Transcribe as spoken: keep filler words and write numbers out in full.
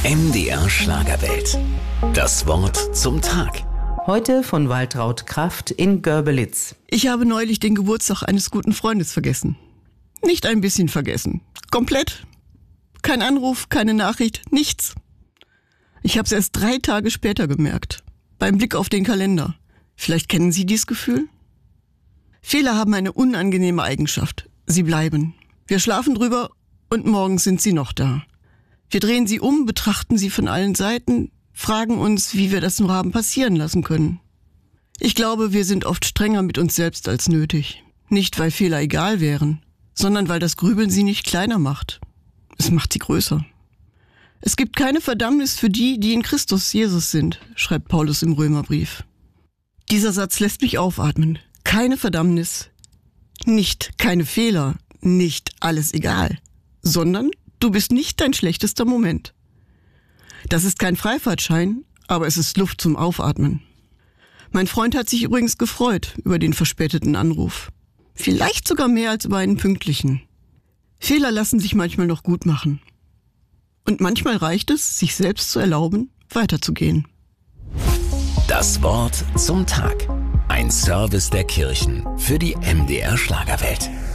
M D R Schlagerwelt. Das Wort zum Tag. Heute von Waltraud Kraft in Görbelitz. Ich habe neulich den Geburtstag eines guten Freundes vergessen. Nicht ein bisschen vergessen. Komplett. Kein Anruf, keine Nachricht, nichts. Ich habe es erst drei Tage später gemerkt. Beim Blick auf den Kalender. Vielleicht kennen Sie dieses Gefühl? Fehler haben eine unangenehme Eigenschaft. Sie bleiben. Wir schlafen drüber und morgens sind sie noch da. Wir drehen sie um, betrachten sie von allen Seiten, fragen uns, wie wir das nur haben passieren lassen können. Ich glaube, wir sind oft strenger mit uns selbst als nötig. Nicht, weil Fehler egal wären, sondern weil das Grübeln sie nicht kleiner macht. Es macht sie größer. Es gibt keine Verdammnis für die, die in Christus Jesus sind, schreibt Paulus im Römerbrief. Dieser Satz lässt mich aufatmen. Keine Verdammnis, nicht keine Fehler, nicht alles egal, sondern du bist nicht dein schlechtester Moment. Das ist kein Freifahrtschein, aber es ist Luft zum Aufatmen. Mein Freund hat sich übrigens gefreut über den verspäteten Anruf. Vielleicht sogar mehr als über einen pünktlichen. Fehler lassen sich manchmal noch gut machen. Und manchmal reicht es, sich selbst zu erlauben, weiterzugehen. Das Wort zum Tag. Ein Service der Kirchen für die M D R Schlagerwelt.